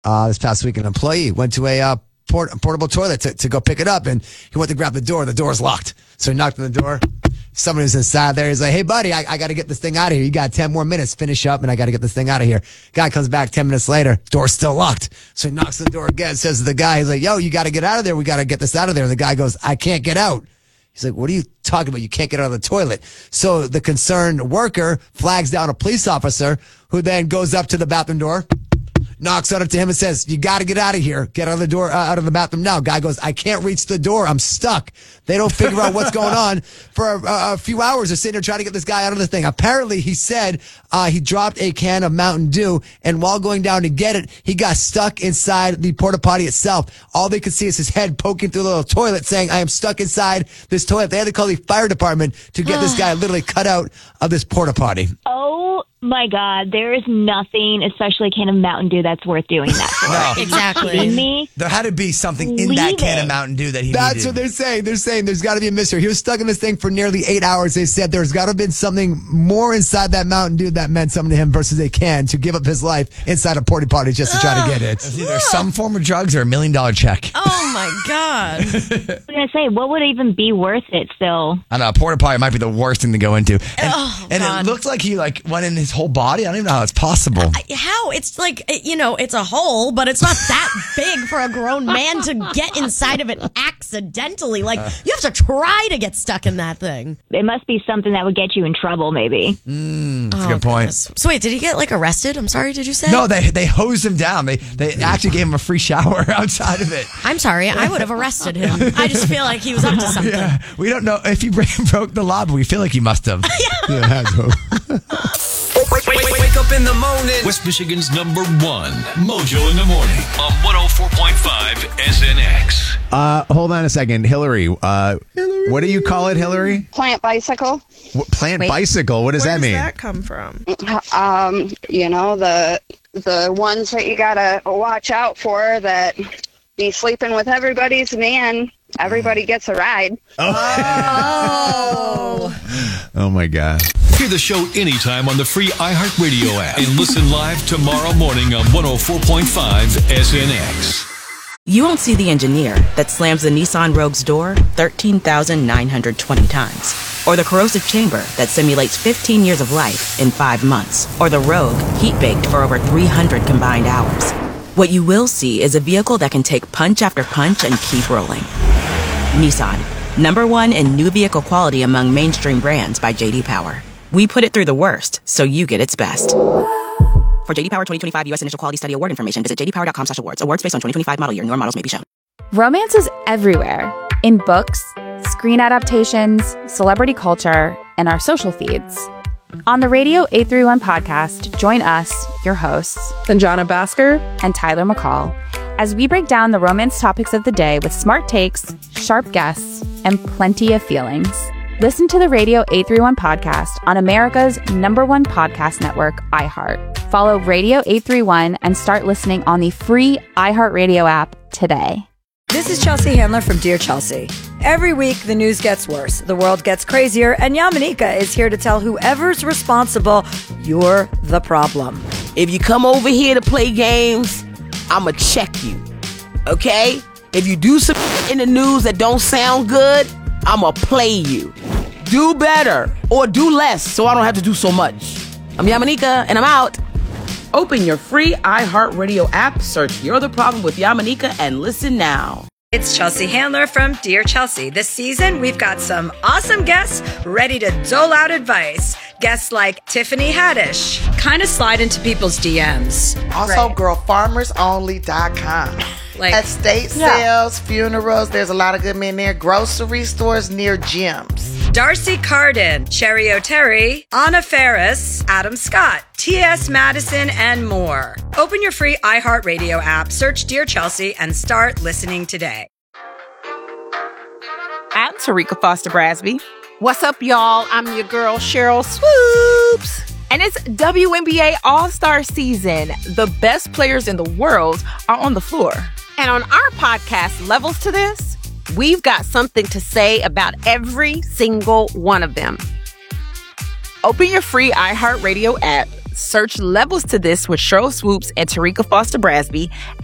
This past week, an employee went to a portable toilet to go pick it up, and he went to grab the door. The door's locked. So he knocked on the door. Somebody was inside there. He's like, hey, buddy, I got to get this thing out of here. You got 10 more minutes. Finish up, and I got to get this thing out of here. Guy comes back 10 minutes later. Door's still locked. So he knocks on the door again, says to the guy, he's like, yo, you got to get out of there. We got to get this out of there. And the guy goes, I can't get out. He's like, what are you talking about? You can't get out of the toilet. So the concerned worker flags down a police officer who then goes up to the bathroom door, knocks on it to him and says, you got to get out of here. Get out of the door, out of the bathroom now. Guy goes, I can't reach the door. I'm stuck. They don't figure out what's going on for a few hours. They're sitting there trying to get this guy out of the thing. Apparently, he said he dropped a can of Mountain Dew, and while going down to get it, he got stuck inside the porta potty itself. All they could see is his head poking through the little toilet saying, I am stuck inside this toilet. They had to call the fire department to get this guy literally cut out of this porta potty. Oh, my God. There is nothing, especially a can of Mountain Dew, that's worth doing that for. No. Exactly. Are you kidding me? There had to be something in that can of Mountain Dew that he That's needed. what they're saying. They're saying there's got to be a mystery. He was stuck in this thing for nearly 8 hours. They said there's got to have been something more inside that Mountain Dew that meant something to him versus a can to give up his life inside a porta potty just to try to get it. It's either some form of drugs or $1 million check. Oh, my God. I was going to say, what would even be worth it still? I know, a porta potty might be the worst thing to go into. And, and God. it looked like he went in his whole body. I don't even know how it's possible. How? It's like, it's a hole, but it's not that big for a grown man to get inside of it accidentally. Like, you have to try to get stuck in that thing. It must be something that would get you in trouble, maybe. That's a good point. Goodness. So wait, did he get arrested? I'm sorry, did you say? No, they hosed him down. They actually gave him a free shower outside of it. I'm sorry, I would have arrested him. I just feel like he was up to something. Yeah, we don't know if he broke the law, but we feel like he must have. Yeah, had to. Wake up in the morning. West Michigan's #1 Mojo in the Morning on 104.5 SNX. Hold on a second. Hillary, what do you call it, Hillary? Plant bicycle. Plant bicycle? What does that mean? Where does that come from? The ones that you gotta watch out for that be sleeping with everybody's man. Everybody gets a ride. Oh my God. Hear the show anytime on the free iHeartRadio app and listen live tomorrow morning on 104.5 SNX. You won't see the engineer that slams the Nissan Rogue's door 13,920 times. Or the corrosive chamber that simulates 15 years of life in 5 months. Or the Rogue heat-baked for over 300 combined hours. What you will see is a vehicle that can take punch after punch and keep rolling. Nissan, #1 in new vehicle quality among mainstream brands by J.D. Power. We put it through the worst, so you get its best. For J.D. Power 2025 U.S. Initial Quality Study Award information, visit jdpower.com/awards. Awards based on 2025 model year. Newer models may be shown. Romance is everywhere. In books, screen adaptations, celebrity culture, and our social feeds. On the Radio 831 podcast, join us, your hosts, Sanjana Bhaskar and Tyler McCall, as we break down the romance topics of the day with smart takes, sharp guests, and plenty of feelings. Listen to the Radio 831 podcast on America's #1 podcast network, iHeart. Follow Radio 831 and start listening on the free iHeartRadio app today. This is Chelsea Handler from Dear Chelsea. Every week, the news gets worse, the world gets crazier, and Yamanika is here to tell whoever's responsible, you're the problem. If you come over here to play games, I'ma check you, okay? If you do some in the news that don't sound good, I'ma play you. Do better, or do less, so I don't have to do so much. I'm Yamanika, and I'm out. Open your free iHeartRadio app, search You're the Problem with Yamanika, and listen now. It's Chelsea Handler from Dear Chelsea. This season, we've got some awesome guests ready to dole out advice. Guests like Tiffany Haddish. Kind of slide into people's DMs. Also, girlfarmersonly.com. Like estate sales, funerals, there's a lot of good men there. Grocery stores near gyms. Darcy Carden, Cherry O'Terry, Anna Ferris, Adam Scott, T.S. Madison, and more. Open your free iHeartRadio app, search Dear Chelsea, and start listening today. I'm Tarika Foster Brasby. What's up, y'all? I'm your girl, Cheryl Swoops. And it's WNBA All-Star season. The best players in the world are on the floor. And on our podcast, Levels to This, we've got something to say about every single one of them. Open your free iHeartRadio app, Search Levels to This with Cheryl Swoops and Tarika Foster Brasby